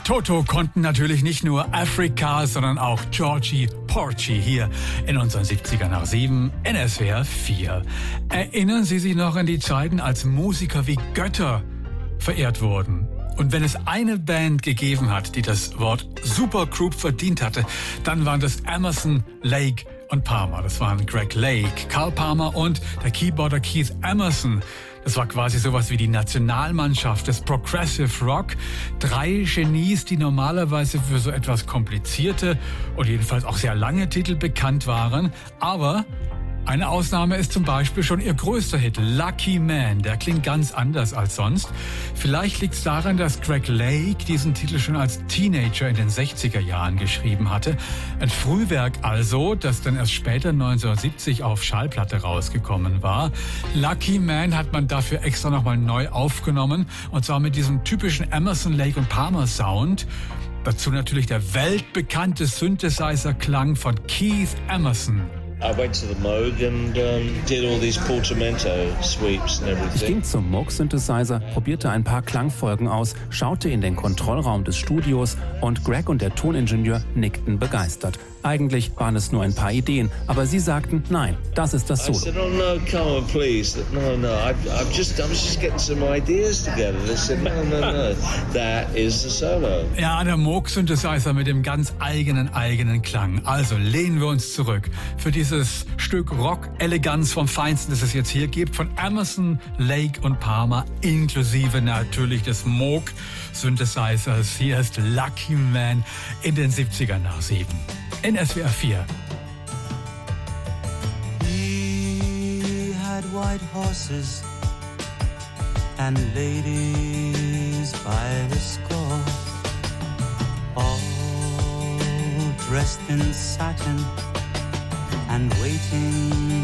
Toto konnten natürlich nicht nur Africa, sondern auch Georgie Porgy hier in unseren 70er nach 7 NSWR 4. Erinnern Sie sich noch an die Zeiten, als Musiker wie Götter verehrt wurden? Und wenn es eine Band gegeben hat, die das Wort Supergroup verdient hatte, dann waren das Emerson, Lake und Palmer. Das waren Greg Lake, Carl Palmer und der Keyboarder Keith Emerson. Das war quasi sowas wie die Nationalmannschaft des Progressive Rock. 3 Genies, die normalerweise für so etwas komplizierte und jedenfalls auch sehr lange Titel bekannt waren. Aber eine Ausnahme ist zum Beispiel schon ihr größter Hit, Lucky Man. Der klingt ganz anders als sonst. Vielleicht liegt es daran, dass Greg Lake diesen Titel schon als Teenager in den 60er Jahren geschrieben hatte. Ein Frühwerk also, das dann erst später 1970 auf Schallplatte rausgekommen war. Lucky Man hat man dafür extra nochmal neu aufgenommen. Und zwar mit diesem typischen Emerson, Lake und Palmer Sound. Dazu natürlich der weltbekannte Synthesizer-Klang von Keith Emerson. I went to the Moog and did all these portamento sweeps and everything. Ich ging zum Moog-Synthesizer, probierte ein paar Klangfolgen aus, schaute in den Kontrollraum des Studios und Greg und der Toningenieur nickten begeistert. Eigentlich waren es nur ein paar Ideen, aber sie sagten, nein, das ist das Solo. I said, oh no, come on, please. No, I was just getting some ideas together. They said, no, that is the solo. Ja, der Moog-Synthesizer mit dem ganz eigenen Klang. Also lehnen wir uns zurück für dieses Stück Rock-Eleganz vom Feinsten, das es jetzt hier gibt, von Emerson, Lake und Palmer, inklusive natürlich des Moog-Synthesizers. Hier ist Lucky Man in den 70ern nach 7. NSWR 4. He had white horses and ladies by the score, all dressed in satin and waiting